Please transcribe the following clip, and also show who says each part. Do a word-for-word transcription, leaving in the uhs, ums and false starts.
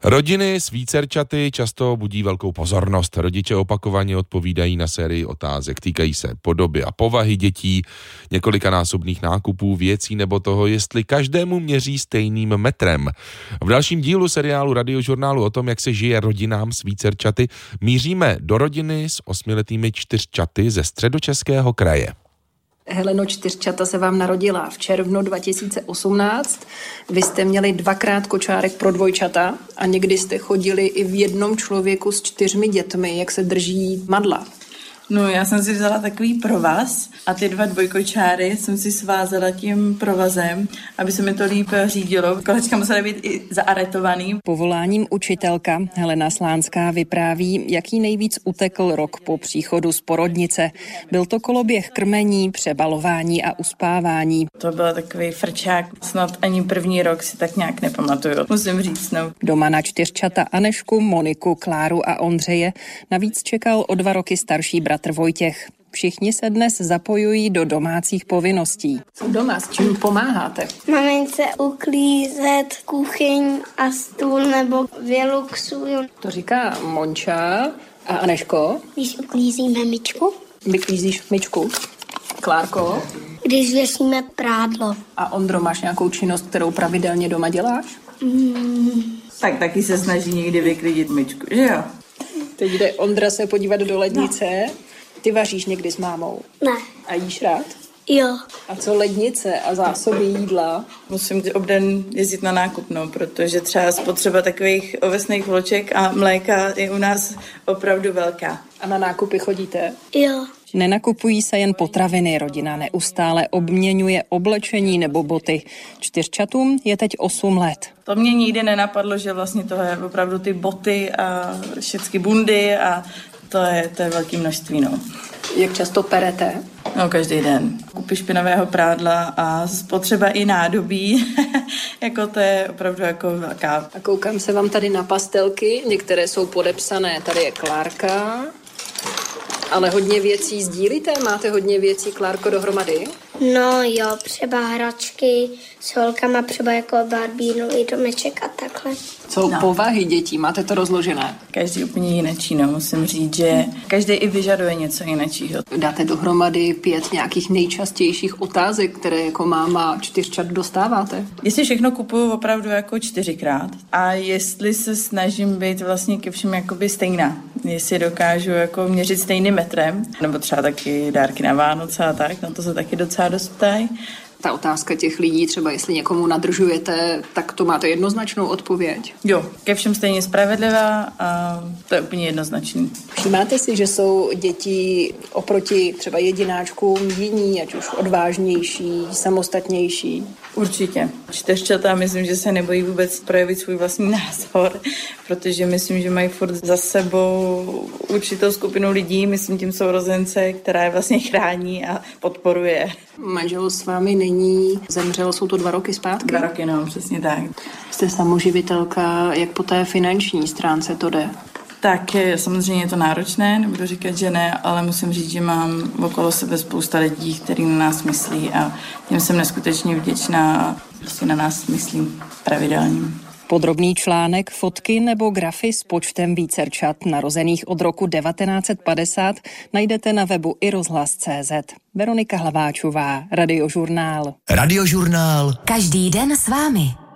Speaker 1: Rodiny s vícerčaty často budí velkou pozornost. Rodiče opakovaně odpovídají na sérii otázek. Týkají se podoby a povahy dětí, několikanásobných nákupů, věcí nebo toho, jestli každému měří stejným metrem. V dalším dílu seriálu Radiožurnálu o tom, jak se žije rodinám s vícerčaty, míříme do rodiny s osmiletými čtyřčaty ze Středočeského kraje.
Speaker 2: Heleno, čtyřčata se vám narodila v červnu dva tisíce osmnáct. Vy jste měli dvakrát kočárek pro dvojčata a někdy jste chodili i v jednom člověku s čtyřmi dětmi. Jak se drží madla?
Speaker 3: No, já jsem si vzala takový provaz a ty dva dvojkočáry jsem si svázala tím provazem, aby se mi to líp řídilo. Kolečka musela být i zaaretovaný.
Speaker 2: Povoláním učitelka Helena Slánská vypráví, jaký nejvíc utekl rok po příchodu z porodnice. Byl to koloběh krmení, přebalování a uspávání.
Speaker 3: To byl takový frčák, snad ani první rok si tak nějak nepamatuju, musím říct. No.
Speaker 2: Doma na čtyřčata Anešku, Moniku, Kláru a Ondřeje navíc čekal o dva roky starší bratr Vojtěch. Všichni se dnes zapojují do domácích povinností. Doma s čím pomáháte?
Speaker 4: Mamince uklízet kuchyň a stůl nebo vyluxuju.
Speaker 2: To říká Monča. A Aneško?
Speaker 4: Když uklízíme myčku.
Speaker 2: Vyklízíš myčku. Klárko?
Speaker 4: Když věsíme prádlo.
Speaker 2: A Ondro, máš nějakou činnost, kterou pravidelně doma děláš?
Speaker 4: Mm.
Speaker 3: Tak taky se snaží někdy vyklidit myčku, že jo?
Speaker 2: Teď jde Ondra se podívat do lednice. No. Ty vaříš někdy s mámou?
Speaker 4: Ne.
Speaker 2: A jíš rád?
Speaker 4: Jo.
Speaker 2: A co lednice a zásoby jídla?
Speaker 3: Musím obden jezdit na nákup, no, protože třeba spotřeba takových ovesných vloček a mléka je u nás opravdu velká.
Speaker 2: A na nákupy chodíte?
Speaker 4: Jo.
Speaker 2: Nenakupují se jen potraviny, rodina neustále obměňuje oblečení nebo boty. Čtyřčatům je teď osm let.
Speaker 3: To mě nikdy nenapadlo, že vlastně to je opravdu ty boty a všechny bundy a to je, to je velké množství, no.
Speaker 2: Jak často perete?
Speaker 3: No, každý den. Kupy špinavého prádla a spotřeba i nádobí. Jako to je opravdu jako velká.
Speaker 2: A koukám se vám tady na pastelky, některé jsou podepsané. Tady je Klárka. Ale hodně věcí sdílíte? Máte hodně věcí, Klárko, dohromady?
Speaker 4: No jo, třeba hračky s holkama, třeba jako Barbínu i domeček a takhle.
Speaker 2: Co
Speaker 3: no.
Speaker 2: Povahy dětí? Máte to rozložené?
Speaker 3: Každý úplně jináčí, no, musím říct, že každý i vyžaduje něco jináčího.
Speaker 2: Dáte dohromady pět nějakých nejčastějších otázek, které jako máma čtyřčat dostáváte?
Speaker 3: Jestli všechno kupuju opravdu jako čtyřikrát a jestli se snažím být vlastně ke všem jakoby stejná. Jestli dokážu jako měřit stejným metrem, nebo třeba taky dárky na Vánoce a tak, na to se taky docela dost ptají.
Speaker 2: Ta otázka těch lidí, třeba jestli někomu nadržujete, tak to máte jednoznačnou odpověď?
Speaker 3: Jo, ke všem stejně spravedlivá a to je úplně jednoznačný.
Speaker 2: Všímáte si, že jsou děti oproti třeba jedináčkům jiní, ať už odvážnější, samostatnější?
Speaker 3: Určitě. Čtyřčata myslím, že se nebojí vůbec projevit svůj vlastní názor, protože myslím, že mají furt za sebou určitou skupinu lidí, myslím tím sourozence, která je vlastně chrání a podporuje.
Speaker 2: Manžel s vámi není, zemřel, jsou to dva roky zpátky?
Speaker 3: Dva roky, no, přesně tak.
Speaker 2: Jste samoživitelka, jak po té finanční stránce to jde?
Speaker 3: Tak samozřejmě je to náročné, nebudu říkat, že ne, ale musím říct, že mám okolo sebe spousta lidí, kteří na nás myslí a těm jsem neskutečně vděčná a prostě na nás myslím pravidelně.
Speaker 2: Podrobný článek, fotky nebo grafy s počtem vícerčat narozených od roku devatenáct set padesát najdete na webu i rozhlas tečka cé zet. Veronika Hlaváčová, Radiožurnál.
Speaker 5: Radiožurnál. Každý den s vámi.